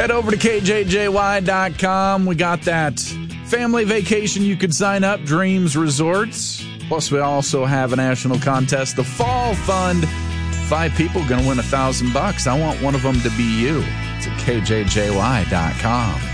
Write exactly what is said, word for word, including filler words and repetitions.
Head over to K J J Y dot com. We got that family vacation you could sign up, Dreams Resorts. Plus, we also have a national contest, the Fall Fund. Five people going to win a thousand bucks. I want one of them to be you. It's at K J J Y dot com.